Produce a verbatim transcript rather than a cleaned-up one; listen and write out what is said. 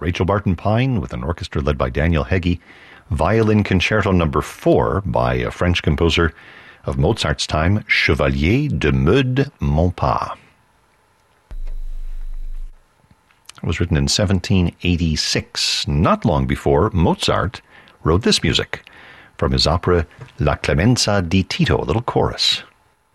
Rachel Barton Pine with an orchestra led by Daniel Heggie. Violin Concerto Number four by a French composer of Mozart's time, Chevalier de Meud Monpas. It was written in seventeen eighty-six, not long before Mozart wrote this music from his opera La Clemenza di Tito, a little chorus.